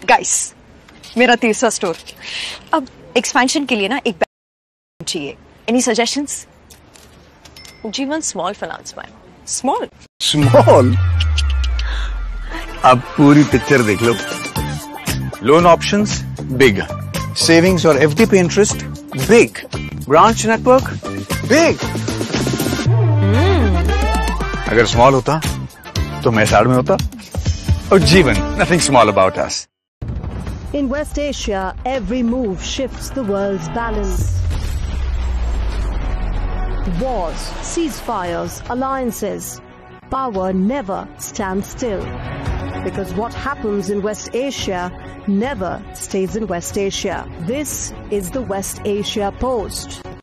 Guys, मेरा तीसरा store. अब एक्सपेंशन के लिए ना एक बैंक चाहिए। Any suggestions? G1 small finance man. Small? Small? अब पूरी पिक्चर देख लो। लोन ऑप्शंस बिग, सेविंग्स और एफडी पे interest big, branch network big. अगर स्मॉल होता तो मैं साइड में होता। और जीवन, nothing small about us. In West Asia, every move shifts the world's balance. Wars, ceasefires, alliances. Power never stands still. Because what happens in West Asia never stays in West Asia. This is the West Asia Post.